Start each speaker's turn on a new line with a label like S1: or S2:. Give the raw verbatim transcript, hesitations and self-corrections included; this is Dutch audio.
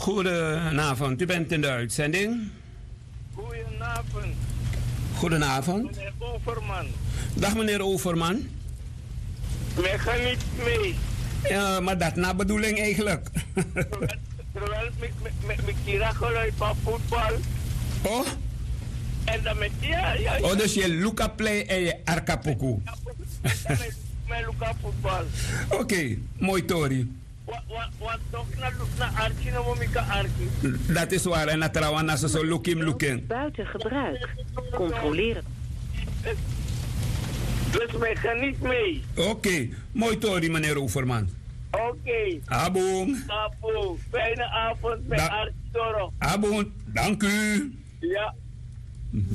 S1: Goedenavond, u bent in de uitzending.
S2: Goedenavond.
S1: Goedenavond.
S2: Meneer Overman.
S1: Dag meneer Overman.
S2: Wij gaan niet mee.
S1: Ja, maar dat na bedoeling eigenlijk.
S2: Terwijl ik kira geluid van voetbal.
S1: Oh?
S2: En dan met ja, ja, ja.
S1: Oh, dus je Luca play en je Arkapoku.
S2: Mijn Luca voetbal.
S1: Oké, okay, mooi Tori.
S2: Wat toch naar Archie, naar Momika Archie.
S1: Dat is waar, en dat trouwens als ze zo looking looking.
S3: Buiten gebruik. Controleren.
S2: Dus wij gaan niet mee.
S1: Oké, okay, mooi Tori meneer Overman.
S2: Oké. Okay.
S1: Aboom.
S2: Aboom. Fijne avond bij Archie Toro.
S1: Aboom, dank u.
S2: Ja.